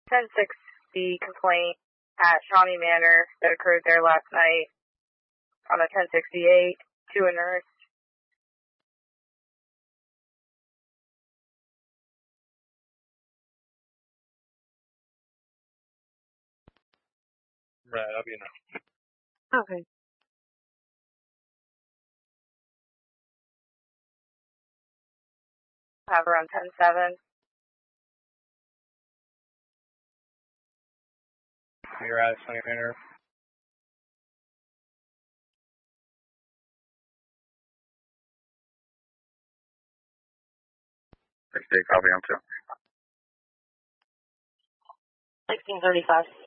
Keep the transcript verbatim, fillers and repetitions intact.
ten sixty complaint at Shawnee Manor that occurred there last night on a ten sixty-eight to a nurse. Right, I'll be enough. Okay. Have her on ten seven. You're at Shawnee Manor. sixty-eight, copy, I'm two. sixteen thirty-five.